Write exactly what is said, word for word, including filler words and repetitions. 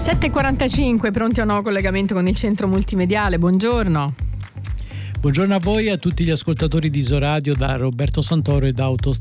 sette e quarantacinque, pronti a un nuovo collegamento con il centro multimediale. Buongiorno. Buongiorno a voi e a tutti gli ascoltatori di Isoradio da Roberto Santoro e da Autostrade